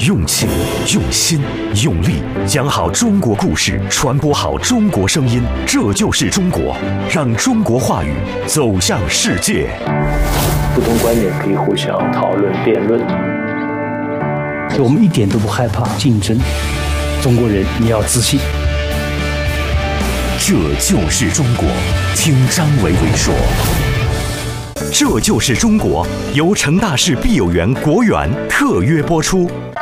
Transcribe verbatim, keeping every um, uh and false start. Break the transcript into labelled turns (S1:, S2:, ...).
S1: 用情、用心、用力，讲好中国故事，传播好中国声音，这就是中国。让中国话语走向世界。
S2: 不同观点可以互相讨论、辩论。
S3: 我们一点都不害怕竞争。中国人，你要自信。
S1: 这就是中国。听张维维说。这就是中国，由成大市碧有园国园特约播出。